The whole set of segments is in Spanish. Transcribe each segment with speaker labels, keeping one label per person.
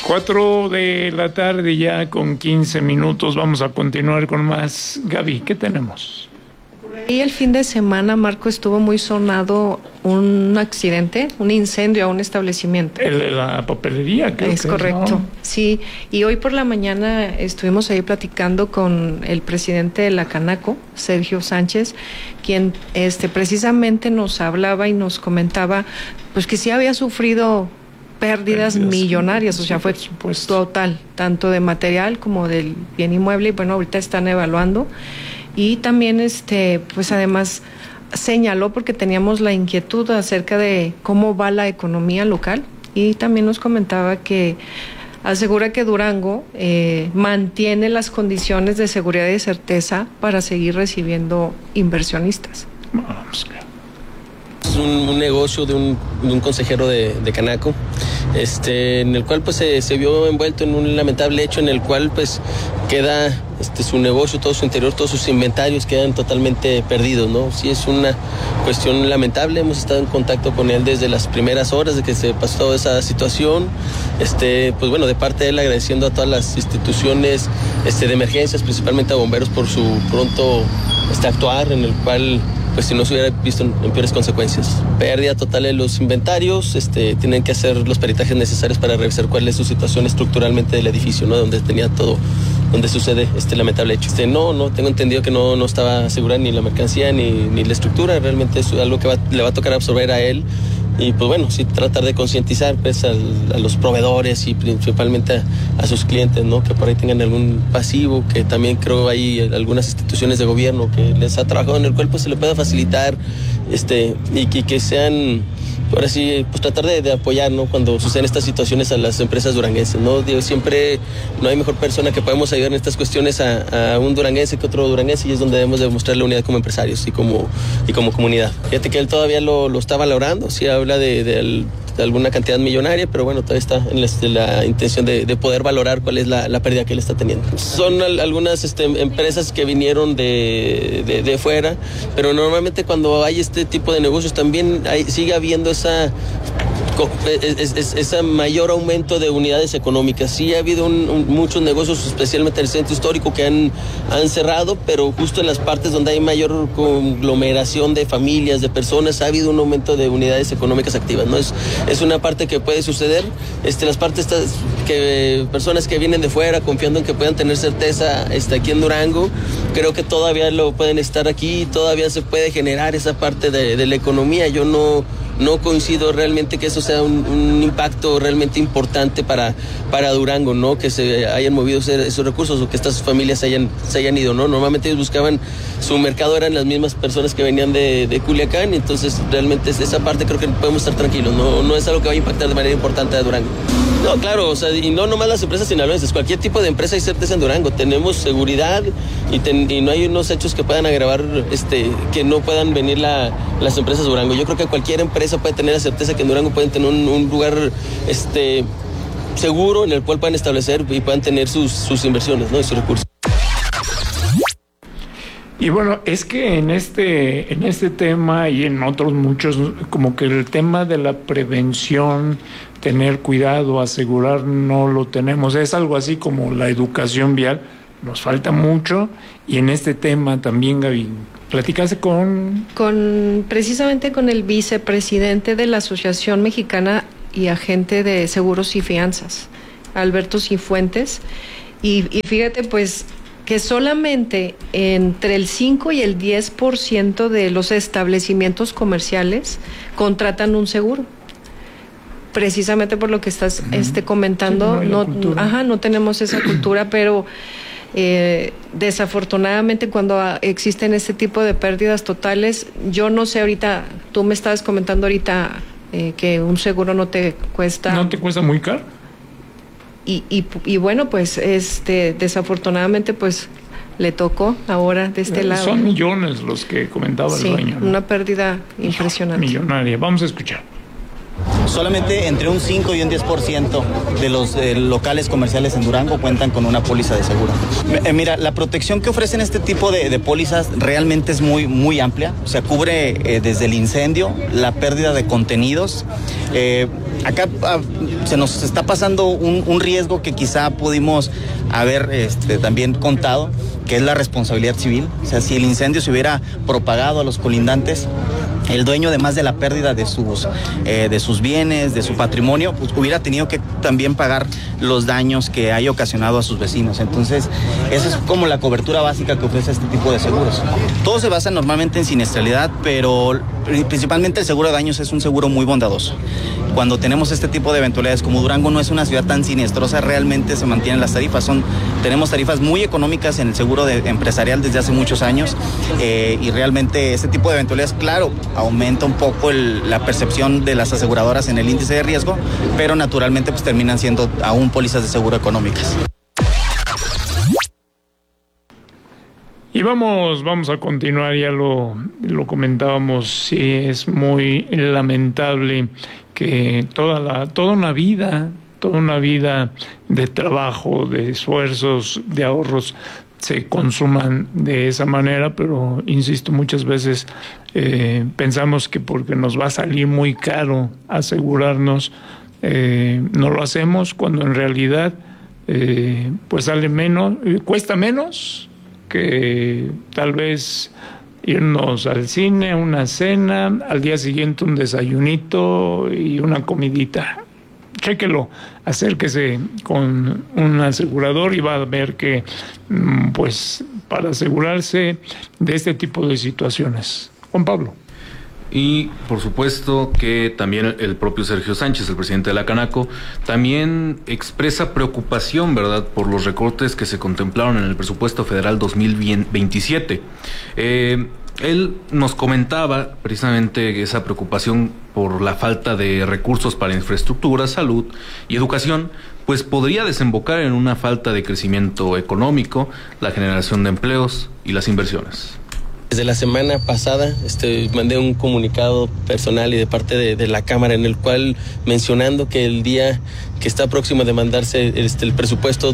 Speaker 1: 4 de la tarde ya con 15 minutos. Vamos a continuar con más. Gaby, ¿qué tenemos?
Speaker 2: Y el fin de semana, Marco, estuvo muy sonado un accidente, un incendio a un establecimiento.
Speaker 1: El de la papelería, creo.
Speaker 2: Es correcto, ¿no? Sí. Y hoy por la mañana estuvimos ahí platicando con el presidente de la Canaco, Sergio Sánchez, quien precisamente nos hablaba y nos comentaba pues que sí había sufrido pérdidas millonarias, o sea, fue total, tanto de material como del bien inmueble, y bueno, ahorita están evaluando. Y también, pues además señaló, porque teníamos la inquietud acerca de cómo va la economía local, y también nos comentaba que asegura que Durango mantiene las condiciones de seguridad y certeza para seguir recibiendo inversionistas.
Speaker 1: Vamos, claro.
Speaker 3: Es un negocio de un consejero de Canaco, en el cual pues se vio envuelto en un lamentable hecho en el cual pues queda su negocio, todo su interior, todos sus inventarios quedan totalmente perdidos, ¿no? Sí, es una cuestión lamentable. Hemos estado en contacto con él desde las primeras horas de que se pasó toda esa situación. Pues bueno, de parte de él agradeciendo a todas las instituciones de emergencias, principalmente a bomberos, por su pronto actuar, en el cual pues si no se hubiera visto en peores consecuencias. Pérdida total de los inventarios, tienen que hacer los peritajes necesarios para revisar cuál es su situación estructuralmente del edificio, ¿no? Donde tenía todo, donde sucede este lamentable hecho. No, tengo entendido que no estaba asegurada ni la mercancía ni la estructura. Realmente es algo que le va a tocar absorber a él. Y pues bueno, sí tratar de concientizar pues a los proveedores y principalmente a sus clientes, ¿no? Que por ahí tengan algún pasivo, que también creo hay algunas instituciones de gobierno que les ha trabajado, en el cual pues se le pueda facilitar y que sean, ahora sí, pues tratar de apoyar, ¿no? Cuando suceden estas situaciones a las empresas duranguenses, ¿no? Digo, siempre no hay mejor persona que podemos ayudar en estas cuestiones a un duranguense que otro duranguense, y es donde debemos demostrar la unidad como empresarios y como comunidad. Fíjate que él todavía lo está valorando, sí habla de alguna cantidad millonaria, pero bueno, todavía está en la intención de poder valorar cuál es la pérdida que él está teniendo. Son algunas empresas que vinieron de fuera, pero normalmente cuando hay este tipo de negocios también sigue habiendo ese mayor aumento de unidades económicas. Sí ha habido muchos negocios, especialmente en el centro histórico, que han cerrado, pero justo en las partes donde hay mayor conglomeración de familias, de personas, ha habido un aumento de unidades económicas activas, ¿no? Es una parte que puede suceder. Las partes que personas que vienen de fuera confiando en que puedan tener certeza aquí en Durango, creo que todavía lo pueden estar aquí, todavía se puede generar esa parte de la economía. Yo no coincido realmente que eso sea un impacto realmente importante para Durango, ¿no? Que se hayan movido esos recursos o que estas familias se hayan ido, ¿no? Normalmente ellos buscaban su mercado, eran las mismas personas que venían de Culiacán, y entonces realmente esa parte creo que podemos estar tranquilos, no es algo que vaya a impactar de manera importante a Durango. No, claro, o sea, y no nomás las empresas sinaloenses, cualquier tipo de empresa hay certeza en Durango. Tenemos seguridad y no hay unos hechos que puedan agravar que no puedan venir las empresas de Durango. Yo creo que cualquier empresa puede tener la certeza que en Durango pueden tener un lugar seguro en el cual puedan establecer y puedan tener sus inversiones, ¿no? Y sus recursos.
Speaker 1: Y bueno, es que en este tema y en otros muchos, como que el tema de la prevención, tener cuidado, asegurar, no lo tenemos. Es algo así como la educación vial, nos falta mucho. Y en este tema también, Gaby, ¿platicaste
Speaker 2: precisamente con el vicepresidente de la Asociación Mexicana y Agente de Seguros y Fianzas, Alberto Cifuentes? Y fíjate, pues, que solamente entre el 5 y el 10% de los establecimientos comerciales contratan un seguro. Precisamente por lo que estás comentando,
Speaker 1: sí,
Speaker 2: no tenemos esa cultura, pero desafortunadamente cuando existen este tipo de pérdidas totales, yo no sé ahorita, tú me estabas comentando ahorita que un seguro no te cuesta...
Speaker 1: ¿No te cuesta muy caro?
Speaker 2: Y bueno, pues desafortunadamente pues le tocó ahora de este lado.
Speaker 1: Son millones los que comentaba el dueño, ¿no?
Speaker 2: Una pérdida impresionante.
Speaker 1: Millonaria. Vamos a escuchar.
Speaker 4: Solamente entre un 5 y un 10% de los locales comerciales en Durango cuentan con una póliza de seguro. Mira, la protección que ofrecen este tipo de pólizas realmente es muy, muy amplia. O sea, cubre desde el incendio, la pérdida de contenidos, acá se nos está pasando un riesgo que quizá pudimos haber también contado, que es la responsabilidad civil. O sea, si el incendio se hubiera propagado a los colindantes, el dueño, además de la pérdida de sus bienes, de su patrimonio, pues hubiera tenido que también pagar los daños que haya ocasionado a sus vecinos. Entonces, esa es como la cobertura básica que ofrece este tipo de seguros. Todo se basa normalmente en siniestralidad, pero principalmente el seguro de daños es un seguro muy bondadoso. Cuando tenemos este tipo de eventualidades, como Durango no es una ciudad tan siniestrosa, realmente se mantienen las tarifas. Tenemos tarifas muy económicas en el seguro empresarial desde hace muchos años, y realmente este tipo de eventualidades, claro, aumenta un poco la percepción de las aseguradoras en el índice de riesgo, pero naturalmente pues terminan siendo aún pólizas de seguro económicas.
Speaker 1: Y vamos a continuar, ya lo comentábamos, sí, es muy lamentable que toda una vida de trabajo, de esfuerzos, de ahorros se consuman de esa manera, pero insisto, muchas veces pensamos que porque nos va a salir muy caro asegurarnos, no lo hacemos, cuando en realidad pues sale menos, cuesta menos que tal vez irnos al cine, una cena, al día siguiente un desayunito y una comidita. Chéquelo, acérquese con un asegurador y va a ver que pues para asegurarse de este tipo de situaciones. Juan Pablo.
Speaker 5: Y por supuesto que también el propio Sergio Sánchez, el presidente de la Canaco, también expresa preocupación, ¿verdad?, por los recortes que se contemplaron en el presupuesto federal 2027. Él nos comentaba precisamente esa preocupación por la falta de recursos para infraestructura, salud y educación, pues podría desembocar en una falta de crecimiento económico, la generación de empleos y las inversiones.
Speaker 3: Desde la semana pasada mandé un comunicado personal y de parte de la Cámara en el cual mencionando que el día que está próximo de mandarse el presupuesto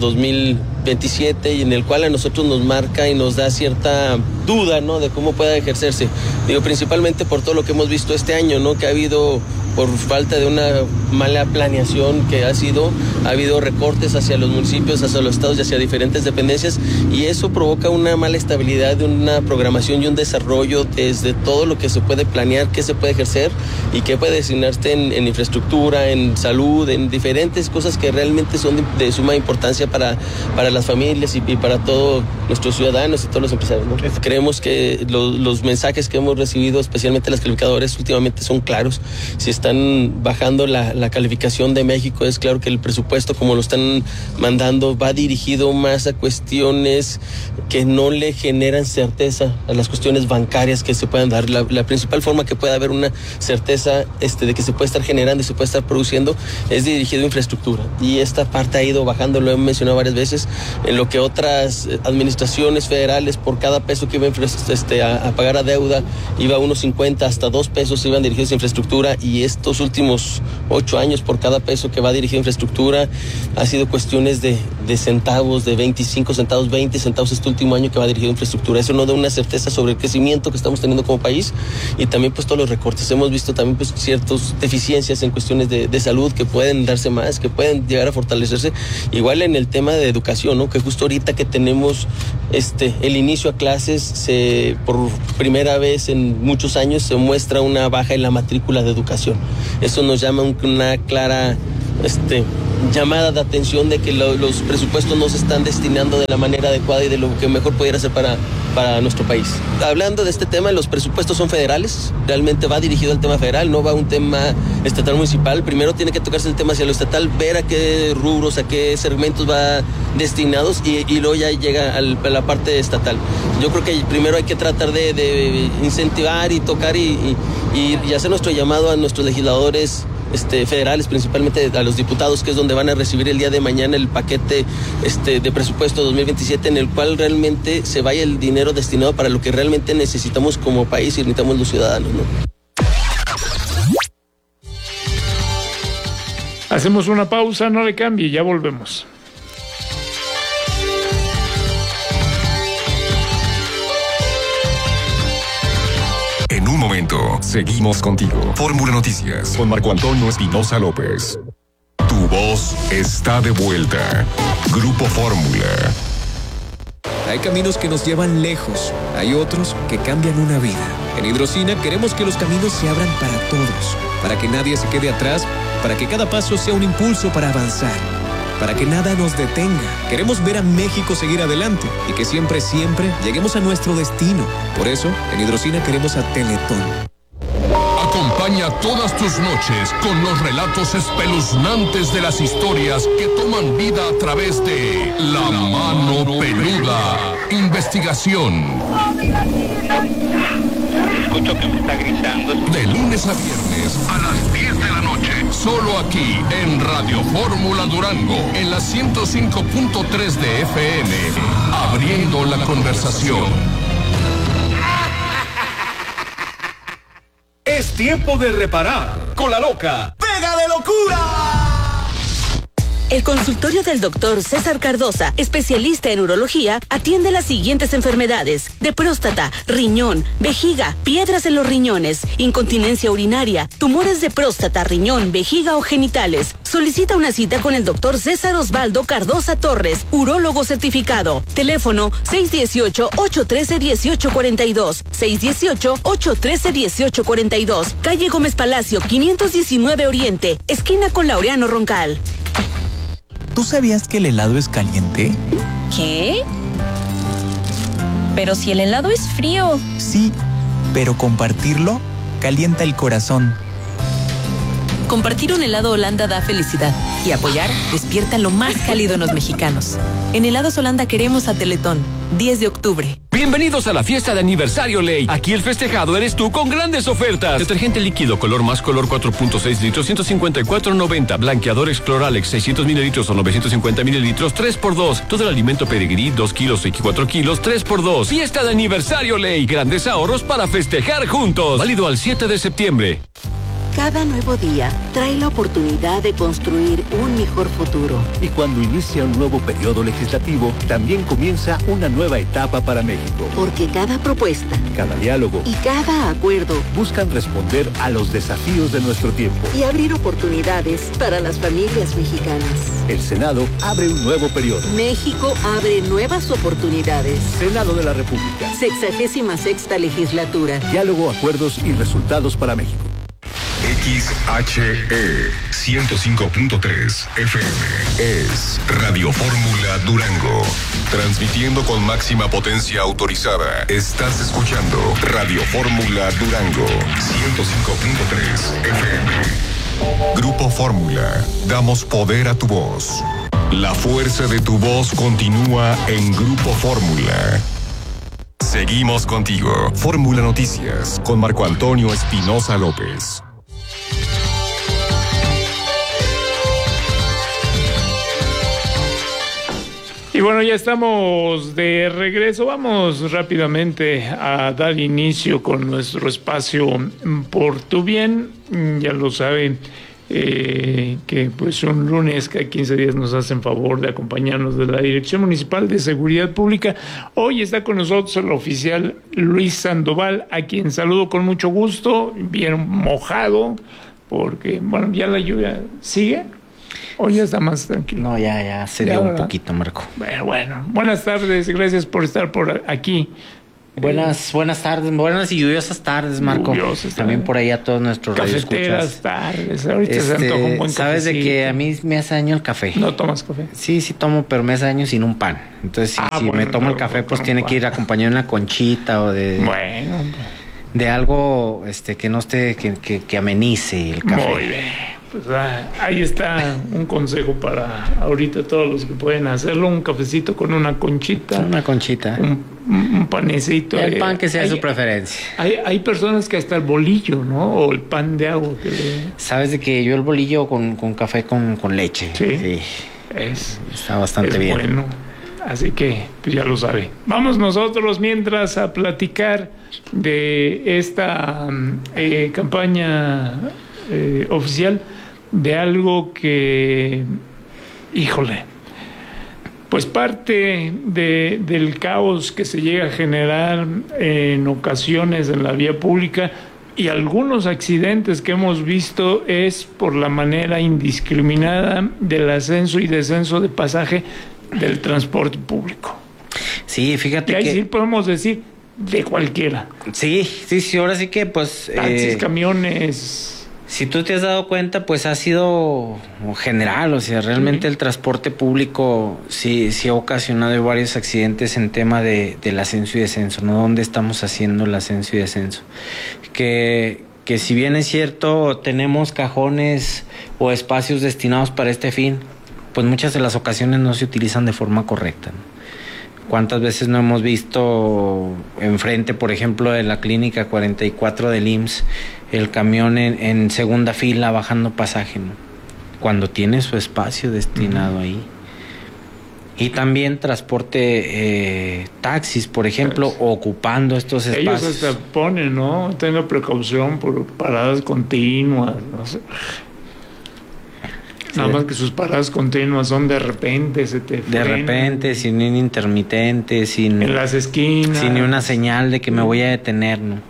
Speaker 3: 2027 y en el cual a nosotros nos marca y nos da cierta duda, ¿no?, de cómo pueda ejercerse. Digo, principalmente por todo lo que hemos visto este año, ¿no?, que ha habido por falta de una mala planeación que ha habido recortes hacia los municipios, hacia los estados y hacia diferentes dependencias, y eso provoca una mala estabilidad de una programación y un desarrollo desde todo lo que se puede planear, qué se puede ejercer y qué puede designarse en infraestructura, en salud, en diferentes cosas que realmente son de suma importancia para las familias y para todos nuestros ciudadanos y todos los empresarios, ¿no? Creemos que los mensajes que hemos recibido, especialmente las calificadoras, últimamente son claros. Si están bajando la calificación de México, es claro que el presupuesto, como lo están mandando, va dirigido más a cuestiones que no le generan certeza a las cuestiones bancarias que se puedan dar. La principal forma que pueda haber una certeza de que se puede estar generando y se puede estar produciendo es dirigido a infraestructura, y esta parte ha ido bajando, lo he mencionado varias veces, en lo que otras administraciones federales por cada peso que iba a pagar a deuda iba a unos 50 hasta 2 pesos iban dirigidos a infraestructura, y estos últimos 8 años por cada peso que va dirigido a infraestructura ha sido cuestiones de centavos, de 25 centavos, 20 centavos este último año que va dirigido a infraestructura. Eso no da una certeza sobre el crecimiento que estamos teniendo como país, y también pues todos los recortes. Hemos visto también pues ciertas deficiencias en cuestiones de salud que pueden darse más, que pueden llegar a fortalecerse. Igual en el tema de educación, ¿no?, que justo ahorita que tenemos el inicio a clases, por primera vez en muchos años se muestra una baja en la matrícula de educación. Eso nos llama una clara llamada de atención de que los presupuestos no se están destinando de la manera adecuada y de lo que mejor pudiera ser para nuestro país. Hablando de este tema, los presupuestos son federales, realmente va dirigido al tema federal, no va a un tema estatal municipal. Primero tiene que tocarse el tema hacia lo estatal, ver a qué rubros, a qué segmentos va destinados y luego ya llega a la parte estatal. Yo creo que primero hay que tratar de incentivar y tocar y hacer nuestro llamado a nuestros legisladores federales, principalmente a los diputados, que es donde van a recibir el día de mañana el paquete de presupuesto 2027, en el cual realmente se vaya el dinero destinado para lo que realmente necesitamos como país y necesitamos los ciudadanos, ¿no?
Speaker 1: Hacemos una pausa, no le cambie, ya volvemos.
Speaker 6: En un momento momento. Seguimos contigo. Fórmula Noticias con Marco Antonio Espinosa López. Tu voz está de vuelta. Grupo Fórmula.
Speaker 7: Hay caminos que nos llevan lejos, hay otros que cambian una vida. En Hidrocina queremos que los caminos se abran para todos, para que nadie se quede atrás, para que cada paso sea un impulso para avanzar, para que nada nos detenga. Queremos ver a México seguir adelante y que siempre, siempre lleguemos a nuestro destino. Por eso, en Hidrocina queremos a Teletón.
Speaker 6: Acompaña todas tus noches con los relatos espeluznantes de las historias que toman vida a través de La Mano Peluda. Investigación.
Speaker 8: Escucho que me está gritando.
Speaker 6: De lunes a viernes a las 10 de la noche. Solo aquí en Radio Fórmula Durango, en la 105.3 de FM. Abriendo la conversación.
Speaker 9: Es tiempo de reparar con la loca Pega de Locura.
Speaker 10: El consultorio del doctor César Cardosa, especialista en urología, atiende las siguientes enfermedades: de próstata, riñón, vejiga, piedras en los riñones, incontinencia urinaria, tumores de próstata, riñón, vejiga o genitales. Solicita una cita con el doctor César Osvaldo Cardosa Torres, urólogo certificado. Teléfono 618-813-1842, 618-813-1842. Calle Gómez Palacio, 519 Oriente, esquina con Laureano Roncal.
Speaker 11: ¿Tú sabías que el helado es caliente?
Speaker 10: ¿Qué? Pero si el helado es frío.
Speaker 11: Sí, pero compartirlo calienta el corazón.
Speaker 10: Compartir un helado Holanda da felicidad y apoyar despierta lo más cálido en los mexicanos. En Helados Holanda queremos a Teletón. 10 de octubre.
Speaker 12: Bienvenidos a la fiesta de aniversario Ley. Aquí el festejado eres tú con grandes ofertas. Detergente líquido color más color 4.6 litros 154.90. Blanqueadores Cloralex 600 mililitros o 950 mililitros 3x2. Todo el alimento Pedigrí 2 kilos y 4 kilos 3x2. Fiesta de aniversario Ley. Grandes ahorros para festejar juntos. Válido al 7 de septiembre.
Speaker 13: Cada nuevo día trae la oportunidad de construir un mejor futuro.
Speaker 14: Y cuando inicia un nuevo periodo legislativo, también comienza una nueva etapa para México.
Speaker 13: Porque cada propuesta,
Speaker 14: cada diálogo
Speaker 13: y cada acuerdo
Speaker 14: buscan responder a los desafíos de nuestro tiempo
Speaker 13: y abrir oportunidades para las familias mexicanas.
Speaker 14: El Senado abre un nuevo periodo.
Speaker 13: México abre nuevas oportunidades.
Speaker 14: Senado de la República.
Speaker 13: 66ª legislatura.
Speaker 14: Diálogo, acuerdos y resultados para México.
Speaker 6: XHE 105.3 FM es Radio Fórmula Durango. Transmitiendo con máxima potencia autorizada. Estás escuchando Radio Fórmula Durango 105.3 FM. Grupo Fórmula. Damos poder a tu voz. La fuerza de tu voz continúa en Grupo Fórmula. Seguimos contigo. Fórmula Noticias con Marco Antonio Espinosa López.
Speaker 1: Y bueno, ya estamos de regreso. Vamos rápidamente a dar inicio con nuestro espacio Por Tu Bien. Ya lo saben, que pues un lunes cada 15 días nos hacen favor de acompañarnos de la Dirección Municipal de Seguridad Pública. Hoy está con nosotros el oficial Luis Sandoval, a quien saludo con mucho gusto, bien mojado, porque bueno, ya la lluvia sigue. Hoy ya está más tranquilo.
Speaker 15: No, ya se dio un poquito, Marco.
Speaker 1: Bueno, buenas tardes, gracias por estar por aquí.
Speaker 15: Buenas tardes, buenas y lluviosas tardes, Marco. También por ahí a todos nuestros
Speaker 1: cafeteras tardes, ahorita se antoja un buen
Speaker 15: sabes cafecito. De que a mí me hace daño el café.
Speaker 1: ¿No tomas café?
Speaker 15: Sí tomo, pero me hace daño sin un pan. Entonces, si me tomo el café, pues tiene que ir acompañado de una conchita o de...
Speaker 1: Bueno.
Speaker 15: De algo que no esté, que amenice el café.
Speaker 1: Muy bien. Pues ahí está un consejo para ahorita todos los que pueden hacerlo: un cafecito con una conchita.
Speaker 15: Una conchita.
Speaker 1: Un panecito.
Speaker 15: El pan que sea su preferencia.
Speaker 1: Hay personas que hasta el bolillo, ¿no? O el pan de agua.
Speaker 15: Sabes de que yo el bolillo con café con leche.
Speaker 1: Sí.
Speaker 15: Está bastante bien.
Speaker 1: Bueno, así que pues ya lo sabe. Vamos nosotros mientras a platicar de esta campaña oficial, de algo que, híjole, pues parte del caos que se llega a generar en ocasiones en la vía pública Y algunos accidentes que hemos visto es por la manera indiscriminada del ascenso y descenso de pasaje del transporte público.
Speaker 15: Sí, fíjate
Speaker 1: y ahí
Speaker 15: que...
Speaker 1: sí podemos decir de cualquiera.
Speaker 15: Sí, ahora sí que pues...
Speaker 1: Taxis, camiones...
Speaker 15: Si tú te has dado cuenta, pues ha sido general, o sea, realmente el transporte público sí ha ocasionado varios accidentes en tema del ascenso y descenso, ¿no? ¿Dónde estamos haciendo el ascenso y descenso? Que si bien es cierto, tenemos cajones o espacios destinados para este fin, pues muchas de las ocasiones no se utilizan de forma correcta, ¿no? ¿Cuántas veces no hemos visto enfrente, por ejemplo, de la clínica 44 del IMSS, el camión en segunda fila bajando pasaje, ¿no? Cuando tiene su espacio destinado ahí? Y también transporte, taxis, por ejemplo, ocupando estos espacios.
Speaker 1: Ellos hasta ponen, ¿no? Tenga precaución por paradas continuas, no sé. Nada más que sus paradas continuas son de repente, se te frenan.
Speaker 15: De repente, sin un intermitente, sin...
Speaker 1: En las esquinas.
Speaker 15: Sin ni una señal de que me voy a detener, ¿no?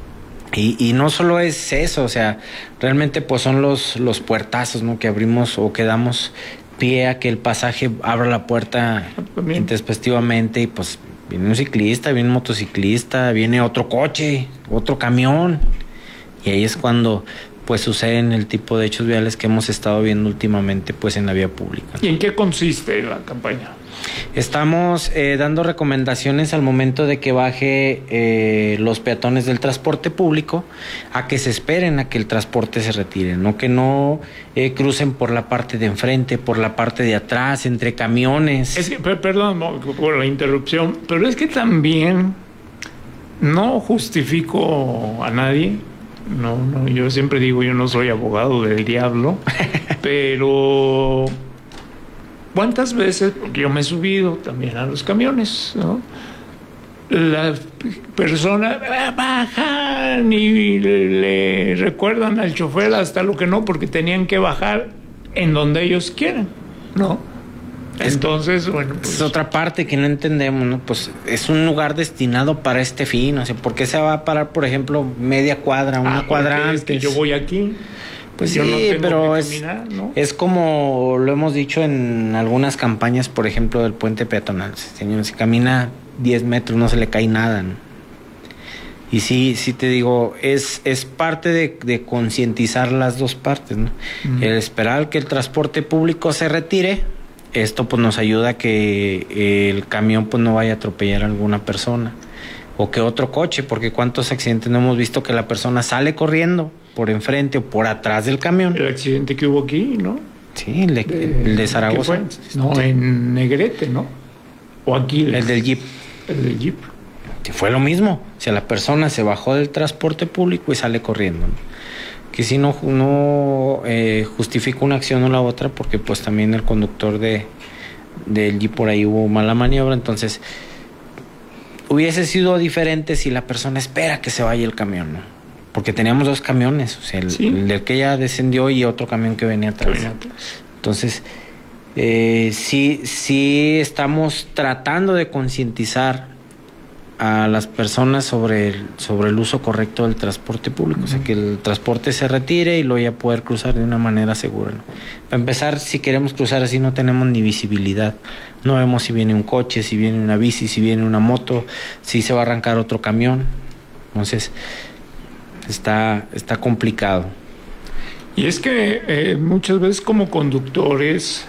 Speaker 15: Y no solo es eso, o sea, realmente pues son los puertazos, ¿no? Que abrimos o que damos pie a que el pasaje abra la puerta intempestivamente y pues viene un ciclista, viene un motociclista, viene otro coche, otro camión. Y ahí es cuando... pues suceden el tipo de hechos viales que hemos estado viendo últimamente pues en la vía pública.
Speaker 1: ¿Y en qué consiste la campaña?
Speaker 15: Estamos dando recomendaciones al momento de que baje los peatones del transporte público a que se esperen a que el transporte se retire, no que no crucen por la parte de enfrente, por la parte de atrás, entre camiones.
Speaker 1: Es que, perdón por la interrupción, pero es que también no justifico a nadie. No, yo siempre digo, yo no soy abogado del diablo, pero ¿cuántas veces? Porque yo me he subido también a los camiones, ¿no? Las personas bajan y le recuerdan al chofer hasta lo que no, porque tenían que bajar en donde ellos quieren, ¿no? Entonces, bueno, pues...
Speaker 15: Es otra parte que no entendemos, ¿no? Pues es un lugar destinado para este fin, o sea, ¿por qué se va a parar, por ejemplo, media cuadra, una cuadra antes?
Speaker 1: Es que yo voy aquí,
Speaker 15: pues
Speaker 1: yo
Speaker 15: sí,
Speaker 1: no tengo
Speaker 15: pero
Speaker 1: que caminar, ¿no?
Speaker 15: Es como lo hemos dicho en algunas campañas, por ejemplo, del puente peatonal. Señor, si camina 10 metros no se le cae nada, ¿no? Y sí te digo, es parte de concientizar las dos partes, ¿no? El esperar que el transporte público se retire. Esto pues nos ayuda a que el camión pues no vaya a atropellar a alguna persona o que otro coche, porque cuántos accidentes no hemos visto que la persona sale corriendo por enfrente o por atrás del camión.
Speaker 1: El accidente que hubo aquí, ¿no?
Speaker 15: Sí, el de Zaragoza.
Speaker 1: No, en Negrete, ¿no? O aquí.
Speaker 15: El del Jeep.
Speaker 1: El del Jeep.
Speaker 15: Sí, fue lo mismo. O sea, la persona se bajó del transporte público y sale corriendo, ¿no? Que si no justifica una acción o la otra, porque pues también el conductor del Jeep por ahí hubo mala maniobra. Entonces hubiese sido diferente si la persona espera que se vaya el camión, ¿no? Porque teníamos dos camiones, o sea, el del que ya descendió y otro camión que venía atrás. Entonces sí estamos tratando de concientizar a las personas sobre el uso correcto del transporte público, o sea, que el transporte se retire y luego ya poder cruzar de una manera segura, ¿no? Para empezar, si queremos cruzar así no tenemos ni visibilidad, no vemos si viene un coche, si viene una bici, si viene una moto, si se va a arrancar otro camión. Entonces está complicado.
Speaker 1: Y es que muchas veces como conductores,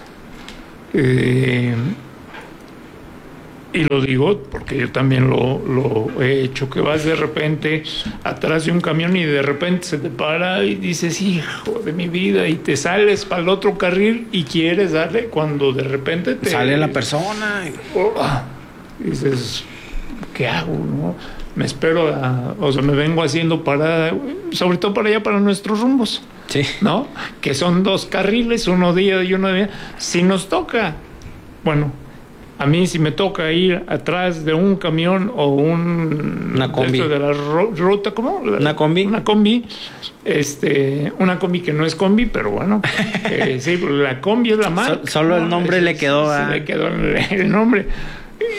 Speaker 1: y lo digo porque yo también lo he hecho, que vas de repente atrás de un camión y de repente se te para y dices, hijo de mi vida, y te sales para el otro carril y quieres darle cuando de repente te...
Speaker 15: Sale la persona.
Speaker 1: Dices, ¿qué hago, no? Me espero, o sea, me vengo haciendo parada, sobre todo para allá, para nuestros rumbos.
Speaker 15: Sí.
Speaker 1: ¿No? Que son dos carriles, uno de ida y uno de venida. Si nos toca, bueno... A mí si me toca ir atrás de un camión o
Speaker 15: una combi
Speaker 1: de la ruta, ¿cómo?
Speaker 15: Una combi.
Speaker 1: Una combi que no es combi, pero bueno, sí, la combi es la marca.
Speaker 15: Solo el nombre le quedó.
Speaker 1: Le quedó el nombre.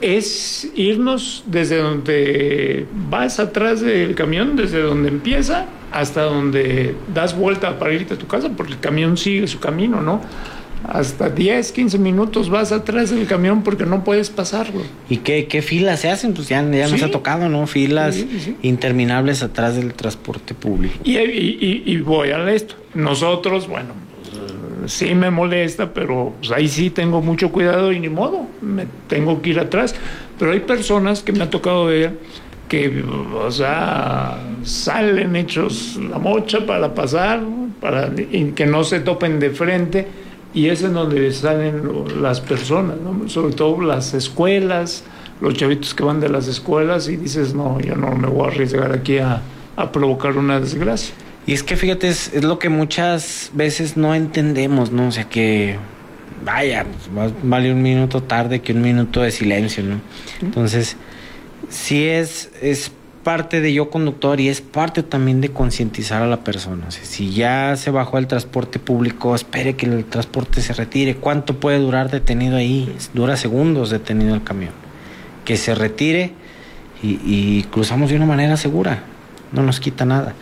Speaker 1: es irnos desde donde vas atrás del camión, desde donde empieza hasta donde das vuelta para irte a tu casa, porque el camión sigue su camino, ¿no? Hasta 10, 15 minutos vas atrás del camión porque no puedes pasarlo.
Speaker 15: ¿Y qué filas se hacen? Pues ya nos ha tocado, ¿no? Filas interminables atrás del transporte público.
Speaker 1: Y voy a esto. Nosotros, bueno, sí me molesta, pero pues ahí sí tengo mucho cuidado y ni modo, me tengo que ir atrás. Pero hay personas que me ha tocado ver que, o sea, salen hechos la mocha para pasar, para que no se topen de frente, y es en donde salen las personas, ¿no? Sobre todo las escuelas, los chavitos que van de las escuelas, y dices, no, yo no me voy a arriesgar aquí a provocar una desgracia.
Speaker 15: Y es que fíjate, es lo que muchas veces no entendemos, ¿no? O sea que, vaya, pues, vale un minuto tarde que un minuto de silencio, ¿no? Entonces, sí es parte de yo conductor y es parte también de concientizar a la persona. O sea, si ya se bajó el transporte público, espere que el transporte se retire. ¿Cuánto puede durar detenido ahí? Dura segundos detenido el camión. Que se retire y cruzamos de una manera segura. No nos quita nada.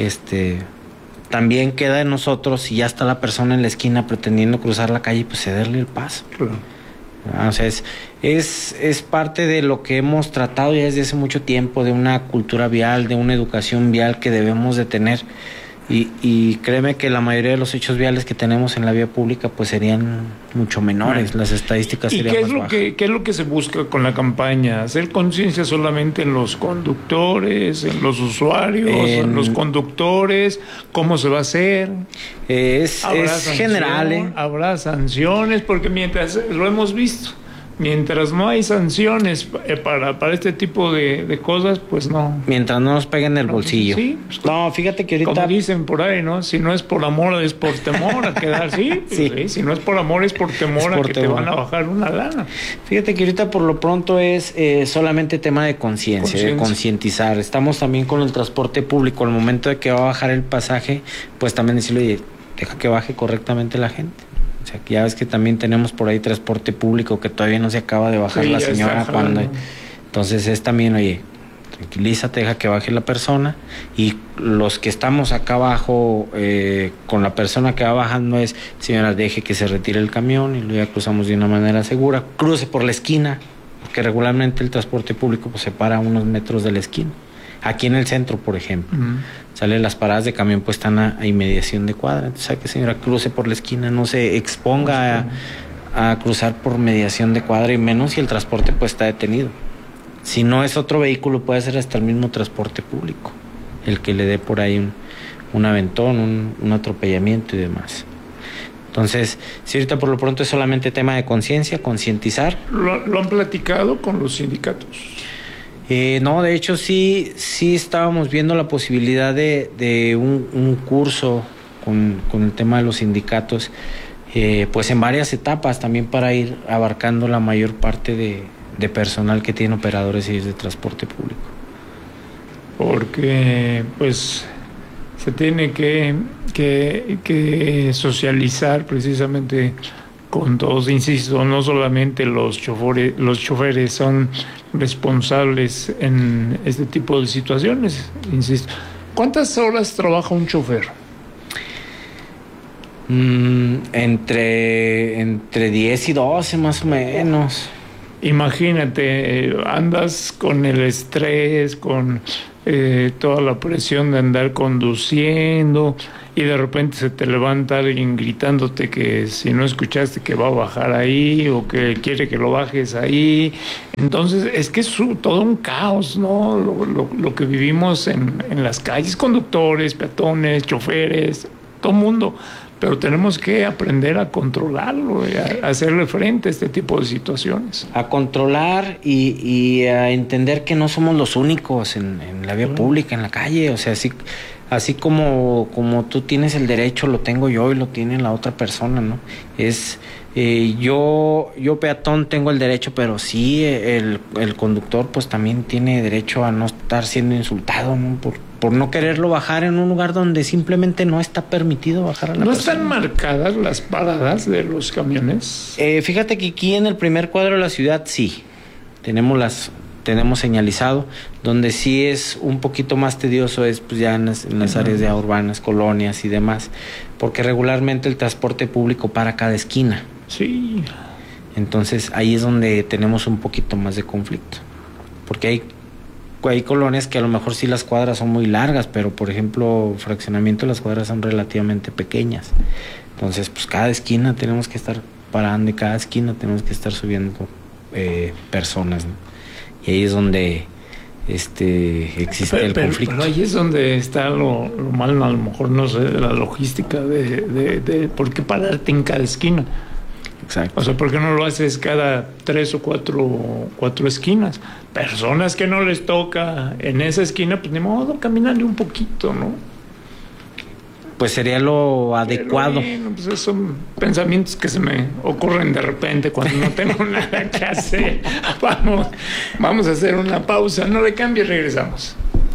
Speaker 15: También queda en nosotros, si ya está la persona en la esquina pretendiendo cruzar la calle, pues cederle el paso. Claro. O sea, es parte de lo que hemos tratado ya desde hace mucho tiempo, de una cultura vial, de una educación vial que debemos de tener. Y créeme que la mayoría de los hechos viales que tenemos en la vía pública pues serían mucho menores, las estadísticas serían más bajas.
Speaker 1: ¿Qué es lo que se busca con la campaña? ¿Hacer conciencia solamente en los conductores, en los usuarios, en los conductores? ¿Cómo se va a hacer?
Speaker 15: Es general.
Speaker 1: Habrá sanciones, porque mientras lo hemos visto, mientras no hay sanciones para este tipo de cosas, pues no.
Speaker 15: Mientras no nos peguen el bolsillo.
Speaker 1: Sí, pues,
Speaker 15: no, fíjate que ahorita...
Speaker 1: Como dicen por ahí, ¿no? Si no es por amor, es por temor a quedar, sí. Si no es por amor, es por temor a que te van a bajar una lana.
Speaker 15: Fíjate que ahorita por lo pronto es solamente tema de conciencia, de concientizar. Estamos también con el transporte público. Al momento de que va a bajar el pasaje, pues también decirle, oye, deja que baje correctamente la gente. O sea, que ya ves que también tenemos por ahí transporte público que todavía no se acaba de bajar la señora cuando... Entonces es también, oye, tranquilízate, deja que baje la persona, y los que estamos acá abajo con la persona que va bajando es, señora, deje que se retire el camión y luego ya cruzamos de una manera segura, cruce por la esquina, porque regularmente el transporte público pues se para a unos metros de la esquina. Aquí en el centro, por ejemplo, sale las paradas de camión, pues están a inmediación de cuadra. Entonces, ¿sabe qué, señora? Cruce por la esquina, no se exponga a cruzar por mediación de cuadra, y menos si el transporte pues está detenido. Si no es otro vehículo, puede ser hasta el mismo transporte público el que le dé por ahí un aventón, un atropellamiento y demás. Entonces, si ahorita por lo pronto es solamente tema de conciencia, concientizar.
Speaker 1: ¿Lo han platicado con los sindicatos?
Speaker 15: No, de hecho sí estábamos viendo la posibilidad de un curso con el tema de los sindicatos, pues en varias etapas también, para ir abarcando la mayor parte de personal que tiene operadores y de transporte público.
Speaker 1: Porque pues se tiene que socializar precisamente con todos, insisto, no solamente los choferes son responsables en este tipo de situaciones, insisto. ¿Cuántas horas trabaja un chofer?
Speaker 15: Entre 10 y 12 más o menos.
Speaker 1: Imagínate, andas con el estrés, con toda la presión de andar conduciendo, y de repente se te levanta alguien gritándote que si no escuchaste que va a bajar ahí, o que quiere que lo bajes ahí. Entonces es que es todo un caos, ¿no? Lo que vivimos en las calles, conductores, peatones, choferes, todo el mundo. Pero tenemos que aprender a controlarlo, a hacerle frente a este tipo de situaciones.
Speaker 15: A controlar y a entender que no somos los únicos en la vía pública, en la calle. O sea, así como tú tienes el derecho, lo tengo yo y lo tiene la otra persona, ¿no? Yo peatón tengo el derecho, pero sí el conductor pues también tiene derecho a no estar siendo insultado, ¿no? Por no quererlo bajar en un lugar donde simplemente no está permitido bajar a la persona.
Speaker 1: ¿No están marcadas las paradas de los camiones?
Speaker 15: Fíjate que aquí en el primer cuadro de la ciudad sí. tenemos señalizado. Donde sí es un poquito más tedioso es pues ya en las áreas ya urbanas, colonias y demás, porque regularmente el transporte público para cada esquina.
Speaker 1: Sí.
Speaker 15: Entonces ahí es donde tenemos un poquito más de conflicto, porque hay colonias que a lo mejor sí las cuadras son muy largas, pero por ejemplo fraccionamiento las cuadras son relativamente pequeñas. Entonces pues cada esquina tenemos que estar parando y cada esquina tenemos que estar subiendo personas, ¿no? Y ahí es donde existe el conflicto.
Speaker 1: Pero ahí es donde está lo mal, a lo mejor, no sé, de la logística de por qué pararte en cada esquina.
Speaker 15: Exacto.
Speaker 1: O sea, ¿por qué no lo haces cada 3 o 4 esquinas? Personas que no les toca en esa esquina, pues ni modo, caminarle un poquito, ¿no?
Speaker 15: Pues sería lo adecuado.
Speaker 1: Pero bueno, pues esos son pensamientos que se me ocurren de repente cuando no tengo nada que hacer. Vamos a hacer una pausa, no le cambie, regresamos.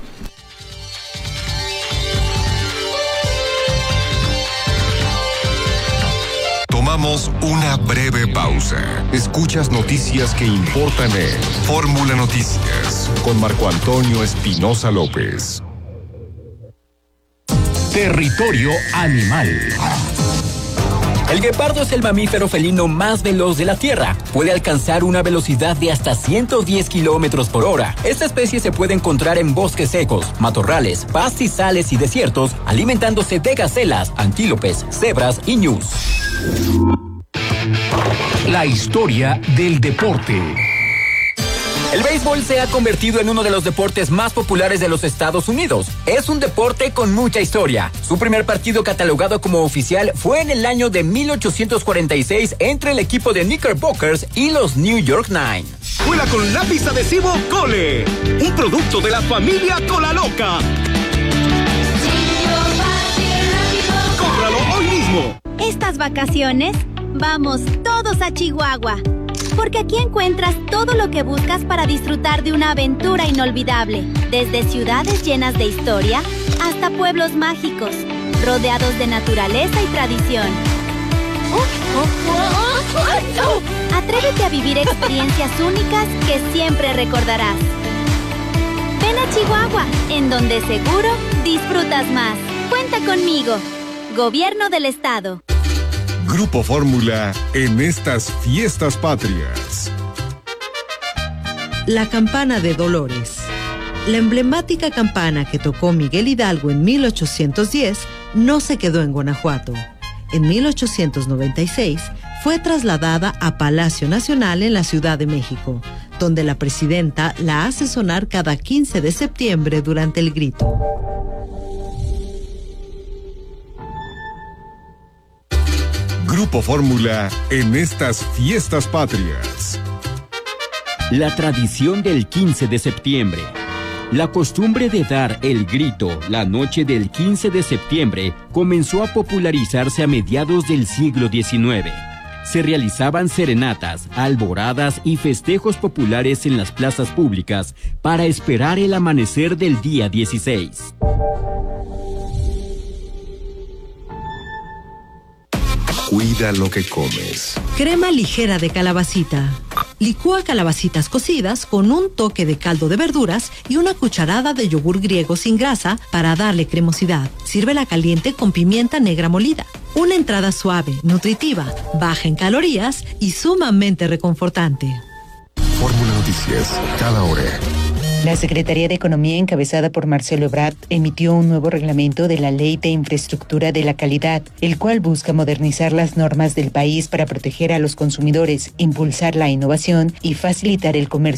Speaker 6: Tomamos una breve pausa. Escuchas noticias que importan en Fórmula Noticias con Marco Antonio Espinosa López.
Speaker 16: Territorio animal. El guepardo es el mamífero felino más veloz de la Tierra. Puede alcanzar una velocidad de hasta 110 kilómetros por hora. Esta especie se puede encontrar en bosques secos, matorrales, pastizales y desiertos, alimentándose de gacelas, antílopes, cebras y ñus.
Speaker 9: La historia del deporte.
Speaker 16: El béisbol se ha convertido en uno de los deportes más populares de los Estados Unidos. Es un deporte con mucha historia. Su primer partido catalogado como oficial fue en el año de 1846 entre el equipo de Knickerbockers y los New York Nine.
Speaker 9: Vuela con lápiz adhesivo Cole, un producto de la familia Cola Loca. ¡Cómpralo hoy mismo!
Speaker 17: Estas vacaciones, vamos todos a Chihuahua. Porque aquí encuentras todo lo que buscas para disfrutar de una aventura inolvidable. Desde ciudades llenas de historia hasta pueblos mágicos, rodeados de naturaleza y tradición. Atrévete a vivir experiencias únicas que siempre recordarás. Ven a Chihuahua, en donde seguro disfrutas más. Cuenta conmigo. Gobierno del Estado.
Speaker 6: Grupo Fórmula en estas fiestas patrias.
Speaker 18: La campana de Dolores. La emblemática campana que tocó Miguel Hidalgo en 1810 no se quedó en Guanajuato. En 1896 fue trasladada a Palacio Nacional en la Ciudad de México, donde la presidenta la hace sonar cada 15 de septiembre durante el grito.
Speaker 6: Grupo Fórmula en estas fiestas patrias.
Speaker 19: La tradición del 15 de septiembre. La costumbre de dar el grito la noche del 15 de septiembre comenzó a popularizarse a mediados del siglo XIX. Se realizaban serenatas, alboradas y festejos populares en las plazas públicas para esperar el amanecer del día 16.
Speaker 6: Cuida lo que comes.
Speaker 18: Crema ligera de calabacita. Licúa calabacitas cocidas con un toque de caldo de verduras y una cucharada de yogur griego sin grasa para darle cremosidad. Sírvela caliente con pimienta negra molida. Una entrada suave, nutritiva, baja en calorías y sumamente reconfortante.
Speaker 6: Fórmula Noticias, cada hora.
Speaker 20: La Secretaría de Economía, encabezada por Marcelo Ebrard, emitió un nuevo reglamento de la Ley de Infraestructura de la Calidad, el cual busca modernizar las normas del país para proteger a los consumidores, impulsar la innovación y facilitar el comercio